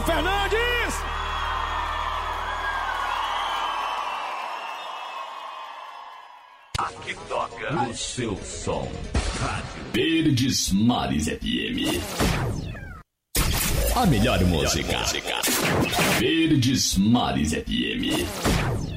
Fernandes! Aqui toca o seu som. Rádio Verdes Mares FM. A melhor música. Verdes Mares FM.